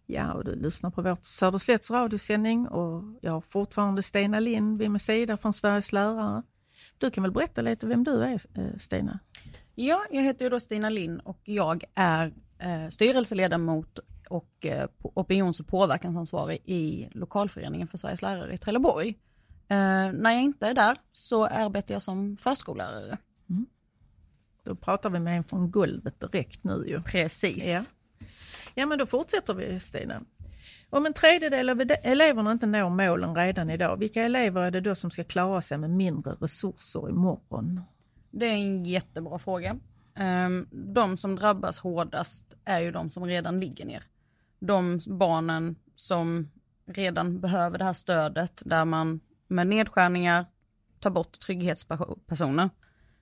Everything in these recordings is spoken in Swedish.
Ja, och du lyssnar på vårt Söderslätts radiosändning och jag har fortfarande Stina Lind vid min sida från Sveriges lärare. Du kan väl berätta lite vem du är, Stina? Ja, jag heter ju då Stina Lind och jag är styrelseledamot och opinions- och påverkansansvarig i lokalföreningen för Sveriges lärare i Trelleborg. När jag inte är där så arbetar jag som förskollärare. Mm. Då pratar vi med en från golvet direkt nu ju. Precis. Ja, men då fortsätter vi, Stina. Om en tredjedel av eleverna inte når målen redan idag, vilka elever är det då som ska klara sig med mindre resurser imorgon? Det är en jättebra fråga. De som drabbas hårdast är ju de som redan ligger ner. De barnen som redan behöver det här stödet, där man med nedskärningar tar bort trygghetspersoner.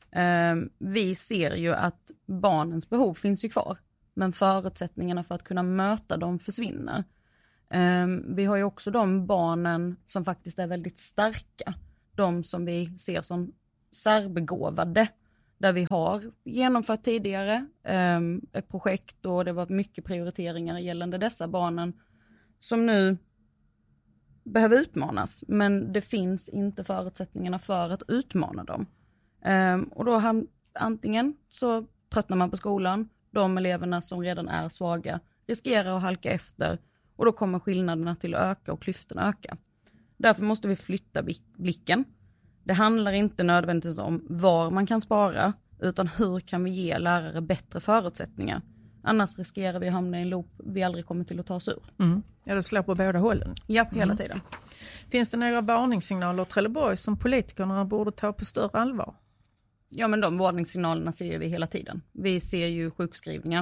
Vi ser ju att barnens behov finns ju kvar, men förutsättningarna för att kunna möta dem försvinner. Vi har ju också de barnen som faktiskt är väldigt starka. De som vi ser som särbegåvade. Där vi har genomfört tidigare ett projekt och det var mycket prioriteringar gällande dessa barnen som nu behöver utmanas. Men det finns inte förutsättningarna för att utmana dem. Och då antingen så tröttnar man på skolan. De eleverna som redan är svaga riskerar att halka efter. Och då kommer skillnaderna till att öka och klyftorna öka. Därför måste vi flytta blicken. Det handlar inte nödvändigtvis om var man kan spara, utan hur kan vi ge lärare bättre förutsättningar. Annars riskerar vi att hamna i en loop vi aldrig kommer till att ta oss ur. Ja, det slår på båda hållen. Ja, hela tiden. Finns det några varningssignaler i Trelleborg som politikerna borde ta på större allvar? Ja, men de varningssignalerna ser vi hela tiden. Vi ser ju sjukskrivningar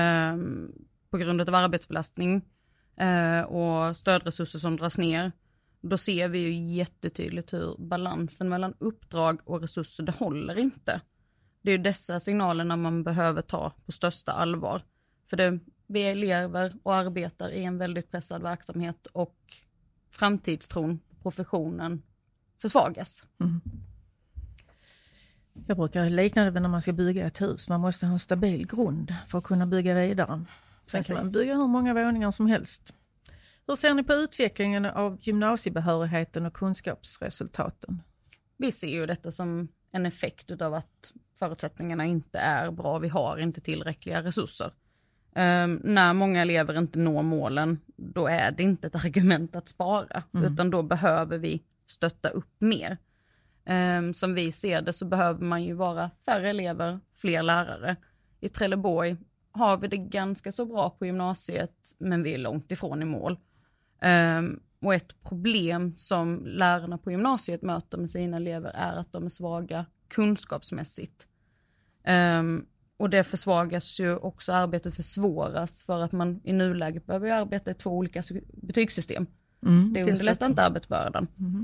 på grund av arbetsbelastning och stödresurser som dras ner. Då ser vi ju jättetydligt hur balansen mellan uppdrag och resurser, det håller inte. Det är ju dessa signalerna man behöver ta på största allvar. För vi elever och arbetar i en väldigt pressad verksamhet och framtidstron på professionen försvagas. Jag brukar likna det när man ska bygga ett hus. Man måste ha en stabil grund för att kunna bygga vidare. Sen kan man bygga hur många våningar som helst. Hur ser ni på utvecklingen av gymnasiebehörigheten och kunskapsresultaten? Vi ser ju detta som en effekt av att förutsättningarna inte är bra. Vi har inte tillräckliga resurser. När många elever inte når målen, då är det inte ett argument att spara. Utan då behöver vi stötta upp mer. Som vi ser det så behöver man ju vara färre elever, fler lärare. I Trelleborg har vi det ganska så bra på gymnasiet, men vi är långt ifrån i mål. Och ett problem som lärarna på gymnasiet möter med sina elever är att de är svaga kunskapsmässigt. Och det försvagas ju också, arbetet försvåras för att man i nuläget behöver arbeta i 2 olika betygssystem. Det underlättar inte arbetsbördan.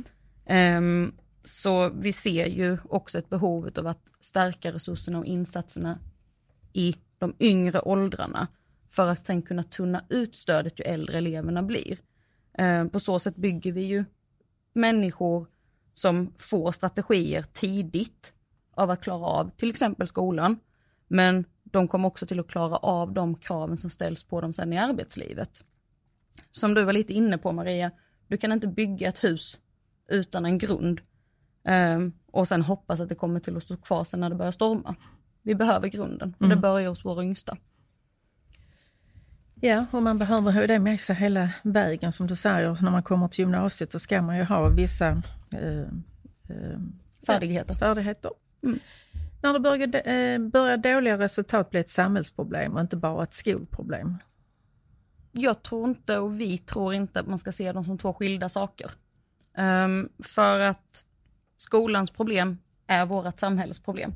Så vi ser ju också ett behov av att stärka resurserna och insatserna i de yngre åldrarna för att sen kunna tunna ut stödet ju äldre eleverna blir. På så sätt bygger vi ju människor som får strategier tidigt av att klara av till exempel skolan, men de kommer också till att klara av de kraven som ställs på dem sen i arbetslivet. Som du var lite inne på, Maria, du kan inte bygga ett hus utan en grund och sen hoppas att det kommer till att stå kvar sen när det börjar storma. Vi behöver grunden och det börjar hos våra yngsta. Ja, och man behöver ha det med sig hela vägen som du säger. När man kommer till gymnasiet så ska man ju ha vissa färdigheter. När det börjar dåliga resultat bli ett samhällsproblem och inte bara ett skolproblem. Jag tror inte, och vi tror inte, att man ska se dem som 2 skilda saker. För att skolans problem är vårt samhällsproblem.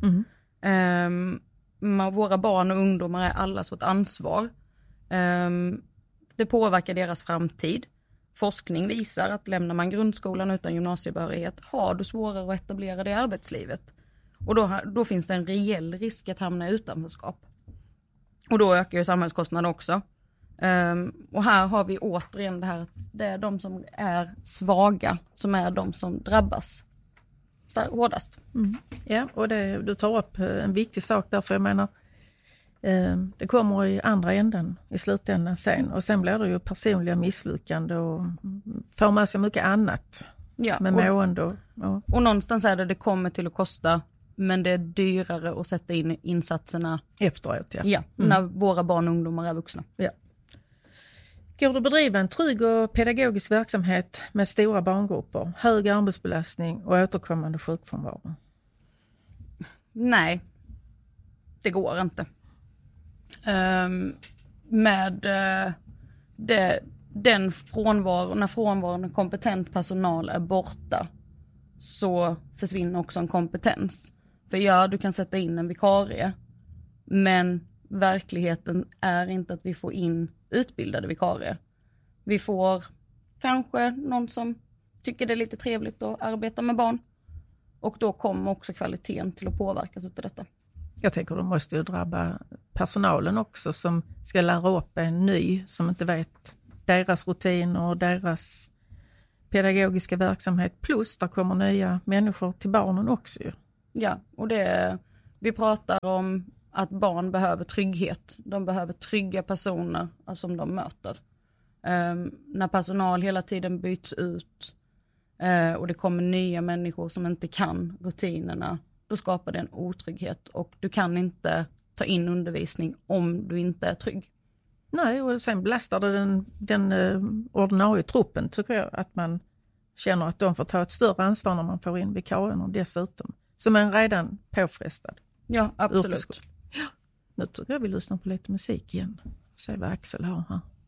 Våra barn och ungdomar är allas vårt ansvar. Det påverkar deras framtid. Forskning visar att lämnar man grundskolan utan gymnasiebehörighet har du svårare att etablera det i arbetslivet. Och då finns det en reell risk att hamna i utanförskap. Och då ökar ju samhällskostnaden också. Och här har vi återigen det här att det är de som är svaga som är de som drabbas hårdast. Ja, och du tar upp en viktig sak därför jag menar Det kommer i andra änden, i slutändan sen. Och sen blir det ju personliga misslyckande och får med sig mycket annat. Med mående. Och någonstans är det kommer till att kosta, men det är dyrare att sätta in insatserna efteråt. När våra barn och ungdomar är vuxna. Ja. Går det att bedriva en trygg och pedagogisk verksamhet med stora barngrupper, hög arbetsbelastning och återkommande sjukfrånvaro? Nej, det går inte. Med den frånvaron, när frånvaron och kompetent personal är borta, så försvinner också en kompetens. För du kan sätta in en vikarie, men verkligheten är inte att vi får in utbildade vikarier. Vi får kanske någon som tycker det är lite trevligt att arbeta med barn, och då kommer också kvaliteten till att påverkas av detta. Jag tänker det måste ju drabba personalen också, som ska lära upp en ny som inte vet deras rutiner och deras pedagogiska verksamhet. Plus där kommer nya människor till barnen också. Ja, och vi pratar om att barn behöver trygghet. De behöver trygga personer som de möter. När personal hela tiden byts ut och det kommer nya människor som inte kan rutinerna, då skapar det en otrygghet, och du kan inte ta in undervisning om du inte är trygg. Nej, och sen belastar det den ordinarie truppen, tycker jag, att man känner att de får ta ett större ansvar när man får in vikarierna dessutom, som är redan påfrestad. Ja, absolut. Ja, nu tycker jag vi lyssnar på lite musik igen. Se vad Axel har här.